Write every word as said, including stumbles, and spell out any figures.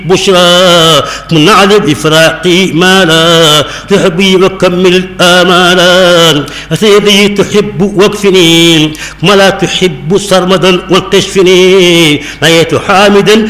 بشرى من على الإفراق ما لا تحبي وكمل آمالا سيدي تحب واكفني ما لا تحب سرمدا والقشفني نيت حامدا